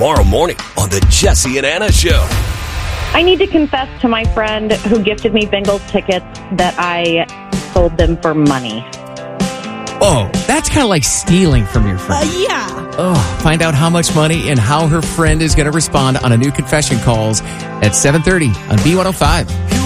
tomorrow morning on the Jesse and Anna Show. I need to confess to my friend who gifted me Bengals tickets that I sold them for money. Oh, that's kind of like stealing from your friend. Yeah. Oh, find out how much money and how her friend is going to respond on a new Confession Calls at 7:30 on B105.